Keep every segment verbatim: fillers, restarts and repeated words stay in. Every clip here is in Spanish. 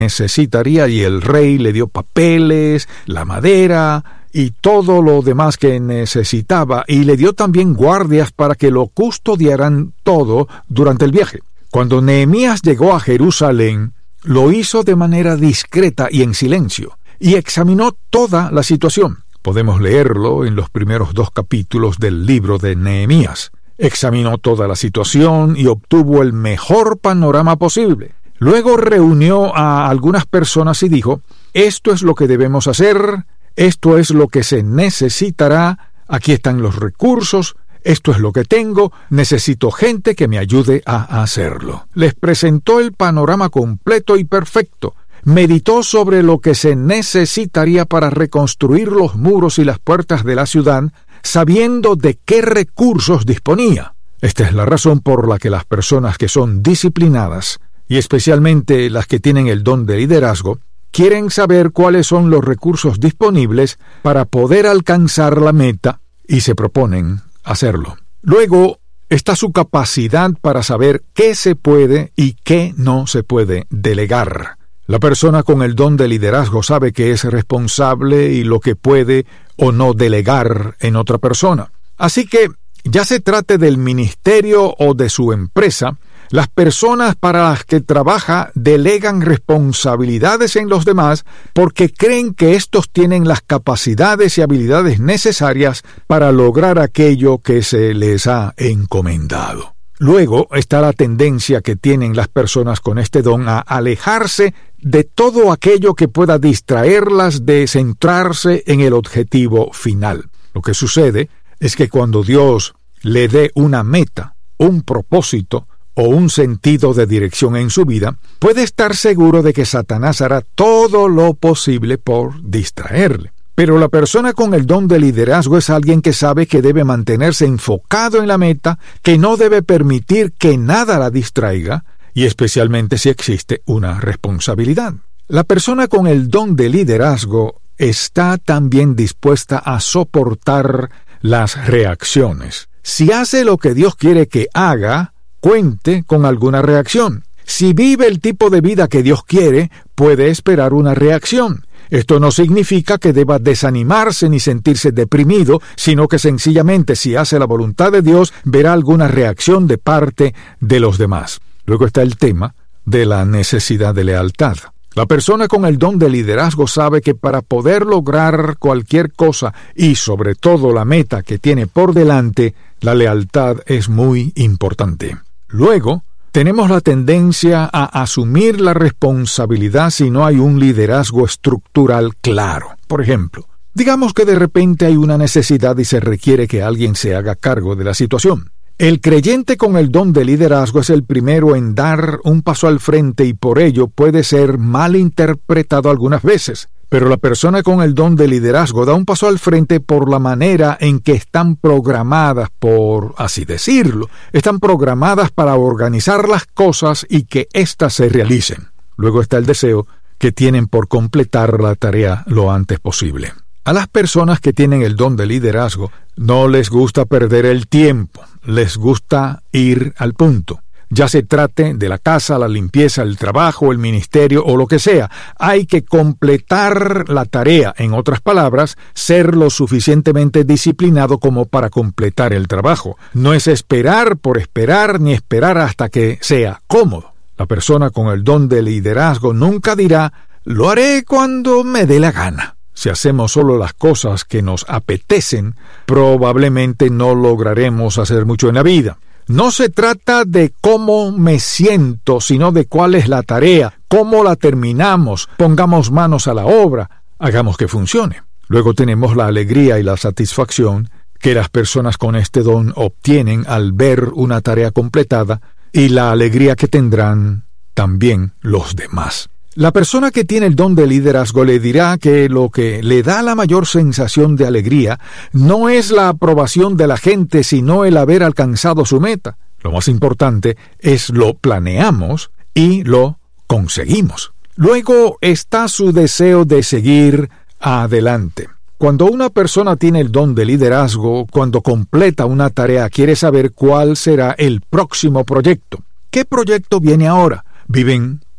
necesitaría, y el rey le dio papeles, la madera y todo lo demás que necesitaba, y le dio también guardias para que lo custodiaran todo durante el viaje. Cuando Nehemías llegó a Jerusalén, lo hizo de manera discreta y en silencio, y examinó toda la situación. Podemos leerlo en los primeros dos capítulos del libro de Nehemías. Examinó toda la situación y obtuvo el mejor panorama posible. Luego reunió a algunas personas y dijo: esto es lo que debemos hacer, esto es lo que se necesitará, aquí están los recursos, esto es lo que tengo, necesito gente que me ayude a hacerlo. Les presentó el panorama completo y perfecto. Meditó sobre lo que se necesitaría para reconstruir los muros y las puertas de la ciudad, sabiendo de qué recursos disponía. Esta es la razón por la que las personas que son disciplinadas, y especialmente las que tienen el don de liderazgo, quieren saber cuáles son los recursos disponibles para poder alcanzar la meta y se proponen hacerlo. Luego está su capacidad para saber qué se puede y qué no se puede delegar. La persona con el don de liderazgo sabe que es responsable y lo que puede o no delegar en otra persona. Así que, ya se trate del ministerio o de su empresa, las personas para las que trabaja delegan responsabilidades en los demás porque creen que éstos tienen las capacidades y habilidades necesarias para lograr aquello que se les ha encomendado. Luego está la tendencia que tienen las personas con este don a alejarse de todo aquello que pueda distraerlas de centrarse en el objetivo final. Lo que sucede es que cuando Dios le dé una meta, un propósito o un sentido de dirección en su vida, puede estar seguro de que Satanás hará todo lo posible por distraerle. Pero la persona con el don de liderazgo es alguien que sabe que debe mantenerse enfocado en la meta, que no debe permitir que nada la distraiga, y especialmente si existe una responsabilidad. La persona con el don de liderazgo está también dispuesta a soportar las reacciones. Si hace lo que Dios quiere que haga, cuente con alguna reacción. Si vive el tipo de vida que Dios quiere, puede esperar una reacción. Esto no significa que deba desanimarse ni sentirse deprimido, sino que sencillamente si hace la voluntad de Dios, verá alguna reacción de parte de los demás. Luego está el tema de la necesidad de lealtad. La persona con el don de liderazgo sabe que para poder lograr cualquier cosa y sobre todo la meta que tiene por delante, la lealtad es muy importante. Luego, tenemos la tendencia a asumir la responsabilidad si no hay un liderazgo estructural claro. Por ejemplo, digamos que de repente hay una necesidad y se requiere que alguien se haga cargo de la situación. El creyente con el don de liderazgo es el primero en dar un paso al frente y por ello puede ser mal interpretado algunas veces. Pero la persona con el don de liderazgo da un paso al frente por la manera en que están programadas, por así decirlo. Están programadas para organizar las cosas y que éstas se realicen. Luego está el deseo que tienen por completar la tarea lo antes posible. A las personas que tienen el don de liderazgo no les gusta perder el tiempo, les gusta ir al punto. Ya se trate de la casa, la limpieza, el trabajo, el ministerio o lo que sea. Hay que completar la tarea, en otras palabras, ser lo suficientemente disciplinado como para completar el trabajo. No es esperar por esperar ni esperar hasta que sea cómodo. La persona con el don de liderazgo nunca dirá, lo haré cuando me dé la gana. Si hacemos solo las cosas que nos apetecen, probablemente no lograremos hacer mucho en la vida. No se trata de cómo me siento, sino de cuál es la tarea, cómo la terminamos, pongamos manos a la obra, hagamos que funcione. Luego tenemos la alegría y la satisfacción que las personas con este don obtienen al ver una tarea completada y la alegría que tendrán también los demás. La persona que tiene el don de liderazgo le dirá que lo que le da la mayor sensación de alegría no es la aprobación de la gente, sino el haber alcanzado su meta. Lo más importante es lo planeamos y lo conseguimos. Luego está su deseo de seguir adelante. Cuando una persona tiene el don de liderazgo, cuando completa una tarea, quiere saber cuál será el próximo proyecto. ¿Qué proyecto viene ahora? Viven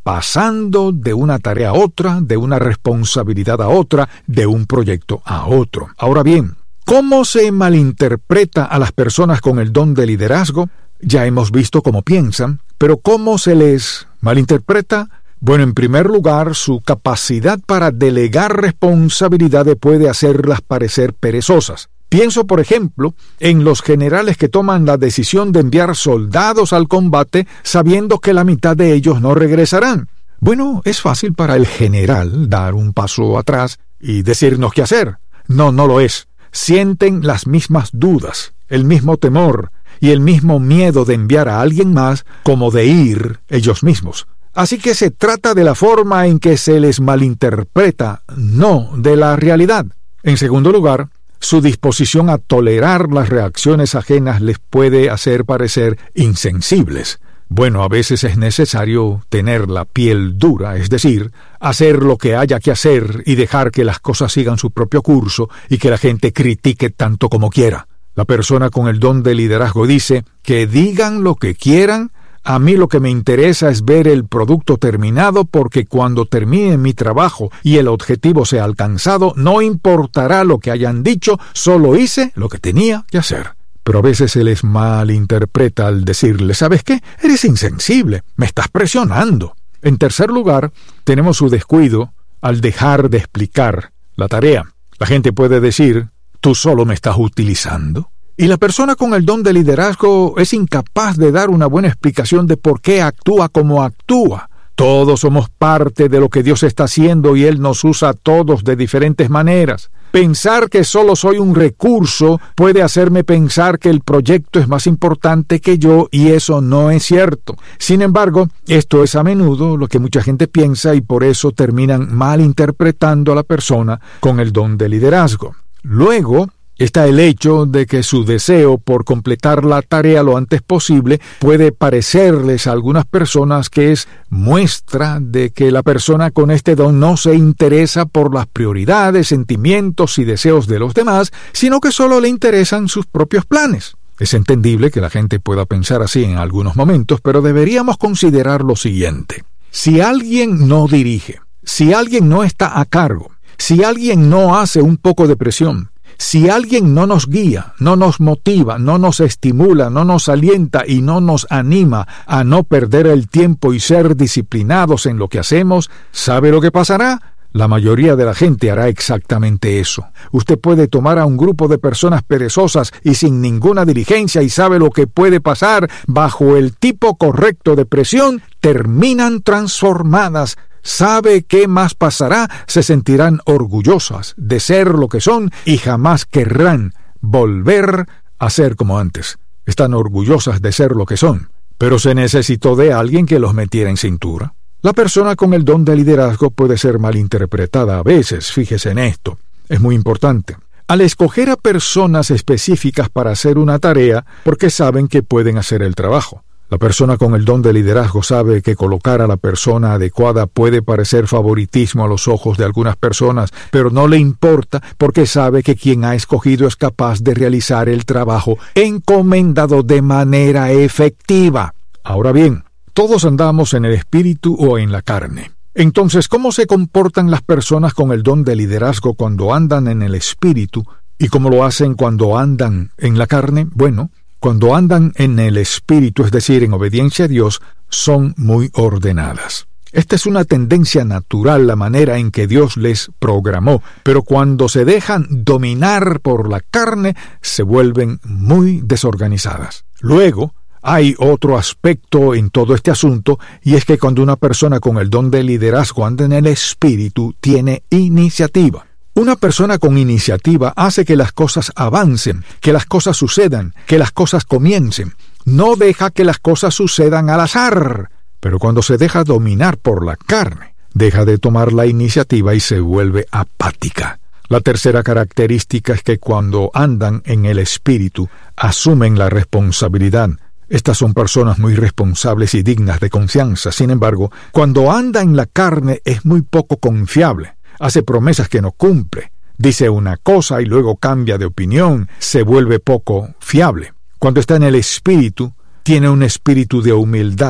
pasando de una tarea a otra, de una responsabilidad a otra, de un proyecto a otro. Ahora bien, ¿cómo se malinterpreta a las personas con el don de liderazgo? Ya hemos visto cómo piensan, pero ¿cómo se les malinterpreta? Bueno, en primer lugar, su capacidad para delegar responsabilidades puede hacerlas parecer perezosas. Pienso, por ejemplo, en los generales que toman la decisión de enviar soldados al combate sabiendo que la mitad de ellos no regresarán. Bueno, es fácil para el general dar un paso atrás y decirnos qué hacer. No, no lo es. Sienten las mismas dudas, el mismo temor y el mismo miedo de enviar a alguien más como de ir ellos mismos. Así que se trata de la forma en que se les malinterpreta, no de la realidad. En segundo lugar, su disposición a tolerar las reacciones ajenas les puede hacer parecer insensibles. Bueno, a veces es necesario tener la piel dura, es decir, hacer lo que haya que hacer y dejar que las cosas sigan su propio curso y que la gente critique tanto como quiera. La persona con el don de liderazgo dice que digan lo que quieran. A mí lo que me interesa es ver el producto terminado, porque cuando termine mi trabajo y el objetivo sea alcanzado, no importará lo que hayan dicho, solo hice lo que tenía que hacer. Pero a veces se les malinterpreta al decirle, ¿sabes qué? Eres insensible, me estás presionando. En tercer lugar, tenemos su descuido al dejar de explicar la tarea. La gente puede decir, ¿tú solo me estás utilizando? Y la persona con el don de liderazgo es incapaz de dar una buena explicación de por qué actúa como actúa. Todos somos parte de lo que Dios está haciendo y Él nos usa a todos de diferentes maneras. Pensar que solo soy un recurso puede hacerme pensar que el proyecto es más importante que yo, y eso no es cierto. Sin embargo, esto es a menudo lo que mucha gente piensa y por eso terminan malinterpretando a la persona con el don de liderazgo. Luego está el hecho de que su deseo por completar la tarea lo antes posible puede parecerles a algunas personas que es muestra de que la persona con este don no se interesa por las prioridades, sentimientos y deseos de los demás, sino que solo le interesan sus propios planes. Es entendible que la gente pueda pensar así en algunos momentos, pero deberíamos considerar lo siguiente. Si alguien no dirige, si alguien no está a cargo, si alguien no hace un poco de presión, si alguien no nos guía, no nos motiva, no nos estimula, no nos alienta y no nos anima a no perder el tiempo y ser disciplinados en lo que hacemos, ¿sabe lo que pasará? La mayoría de la gente hará exactamente eso. Usted puede tomar a un grupo de personas perezosas y sin ninguna diligencia, y sabe lo que puede pasar. Bajo el tipo correcto de presión, terminan transformadas. ¿Sabe qué más pasará? Se sentirán orgullosas de ser lo que son y jamás querrán volver a ser como antes. Están orgullosas de ser lo que son, pero se necesitó de alguien que los metiera en cintura. La persona con el don de liderazgo puede ser malinterpretada a veces, fíjese en esto. Es muy importante. Al escoger a personas específicas para hacer una tarea, porque saben que pueden hacer el trabajo. La persona con el don de liderazgo sabe que colocar a la persona adecuada puede parecer favoritismo a los ojos de algunas personas, pero no le importa porque sabe que quien ha escogido es capaz de realizar el trabajo encomendado de manera efectiva. Ahora bien, todos andamos en el espíritu o en la carne. Entonces, ¿cómo se comportan las personas con el don de liderazgo cuando andan en el espíritu y cómo lo hacen cuando andan en la carne? Bueno, cuando andan en el espíritu, es decir, en obediencia a Dios, son muy ordenadas. Esta es una tendencia natural, la manera en que Dios les programó, pero cuando se dejan dominar por la carne, se vuelven muy desorganizadas. Luego, hay otro aspecto en todo este asunto, y es que cuando una persona con el don de liderazgo anda en el espíritu, tiene iniciativa. Una persona con iniciativa hace que las cosas avancen, que las cosas sucedan, que las cosas comiencen. No deja que las cosas sucedan al azar. Pero cuando se deja dominar por la carne, deja de tomar la iniciativa y se vuelve apática. La tercera característica es que cuando andan en el espíritu, asumen la responsabilidad. Estas son personas muy responsables y dignas de confianza. Sin embargo, cuando anda en la carne es muy poco confiable. Hace promesas que no cumple, dice una cosa y luego cambia de opinión, se vuelve poco fiable. Cuando está en el espíritu, tiene un espíritu de humildad.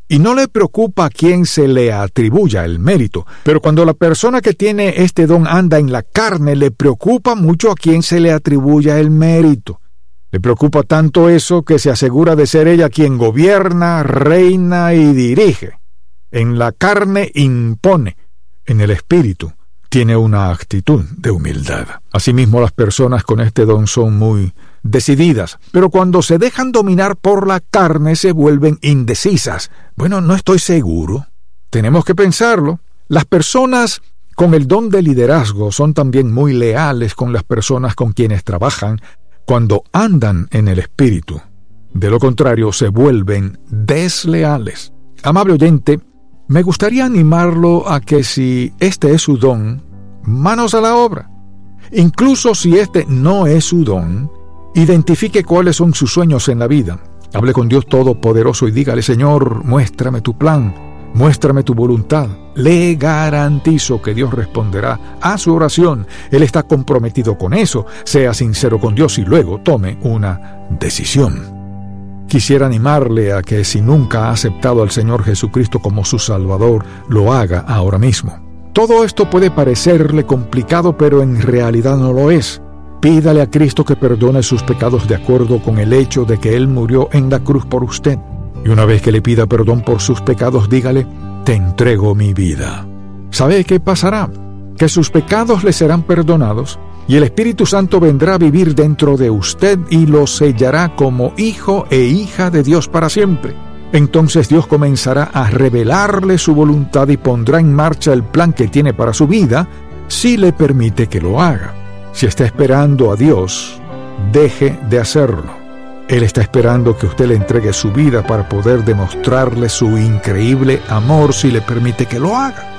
y no le preocupa a quién se le atribuya el mérito. Pero cuando la persona que tiene este don anda en la carne, le preocupa mucho a quién se le atribuya el mérito. Le preocupa tanto eso que se asegura de ser ella quien gobierna, reina y dirige. En la carne impone, en el espíritu tiene una actitud de humildad. Asimismo, las personas con este don son muy decididas, pero cuando se dejan dominar por la carne se vuelven indecisas. Bueno, no estoy seguro. Tenemos que pensarlo. Las personas con el don de liderazgo son también muy leales con las personas con quienes trabajan cuando andan en el espíritu. De lo contrario, se vuelven desleales. Amable oyente, me gustaría animarlo a que si este es su don, manos a la obra. Incluso si este no es su don, identifique cuáles son sus sueños en la vida. Hable con Dios Todopoderoso y dígale: Señor, muéstrame tu plan, muéstrame tu voluntad. Le garantizo que Dios responderá a su oración. Él está comprometido con eso. Sea sincero con Dios y luego tome una decisión. Quisiera animarle a que si nunca ha aceptado al Señor Jesucristo como su Salvador, lo haga ahora mismo. Todo esto puede parecerle complicado, pero en realidad no lo es. Pídale a Cristo que perdone sus pecados de acuerdo con el hecho de que Él murió en la cruz por usted. Y una vez que le pida perdón por sus pecados, dígale: te entrego mi vida. ¿Sabe qué pasará? Que sus pecados le serán perdonados y el Espíritu Santo vendrá a vivir dentro de usted y lo sellará como hijo e hija de Dios para siempre. Entonces Dios comenzará a revelarle su voluntad y pondrá en marcha el plan que tiene para su vida, si le permite que lo haga. Si está esperando a Dios, deje de hacerlo. Él está esperando que usted le entregue su vida para poder demostrarle su increíble amor si le permite que lo haga.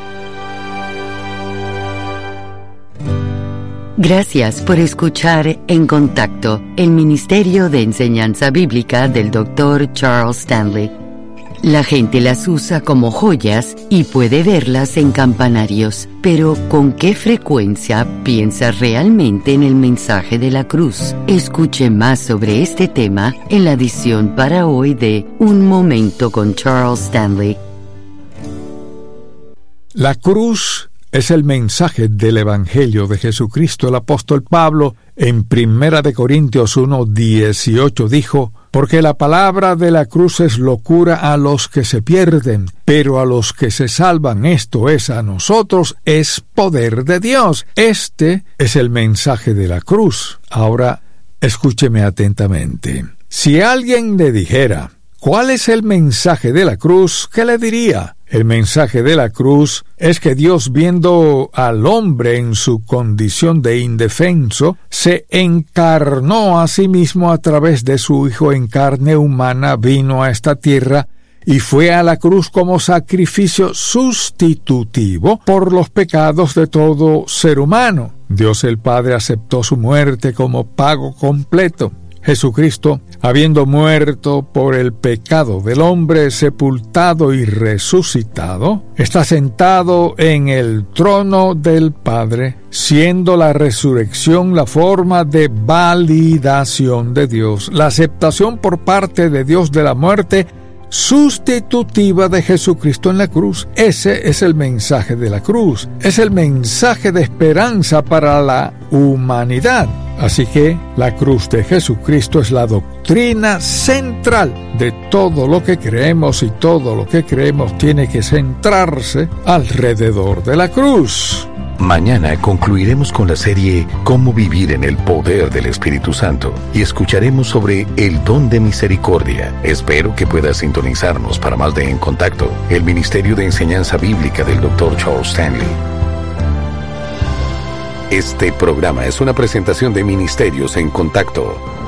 Gracias por escuchar En Contacto, el Ministerio de Enseñanza Bíblica del doctor Charles Stanley. La gente las usa como joyas y puede verlas en campanarios, pero ¿con qué frecuencia piensa realmente en el mensaje de la cruz? Escuche más sobre este tema en la edición para hoy de Un Momento con Charles Stanley. La cruz es el mensaje del Evangelio de Jesucristo. El apóstol Pablo en Primera de Corintios uno dieciocho dijo: porque la palabra de la cruz es locura a los que se pierden, pero a los que se salvan, esto es, a nosotros, es poder de Dios. Este es el mensaje de la cruz. Ahora, escúcheme atentamente. Si alguien le dijera: ¿cuál es el mensaje de la cruz?, ¿qué le diría? El mensaje de la cruz es que Dios, viendo al hombre en su condición de indefenso, se encarnó a sí mismo a través de su Hijo en carne humana, vino a esta tierra y fue a la cruz como sacrificio sustitutivo por los pecados de todo ser humano. Dios el Padre aceptó su muerte como pago completo. Jesucristo, habiendo muerto por el pecado del hombre, sepultado y resucitado, está sentado en el trono del Padre, siendo la resurrección la forma de validación de Dios, la aceptación por parte de Dios de la muerte sustitutiva de Jesucristo en la cruz. Ese es el mensaje de la cruz. Es el mensaje de esperanza para la humanidad. Así que la cruz de Jesucristo es la doctrina central de todo lo que creemos, y todo lo que creemos tiene que centrarse alrededor de la cruz. Mañana concluiremos con la serie Cómo vivir en el poder del Espíritu Santo y escucharemos sobre el don de misericordia. Espero que puedas sintonizarnos para más de En Contacto, el Ministerio de Enseñanza Bíblica del doctor Charles Stanley. Este programa es una presentación de Ministerios En Contacto.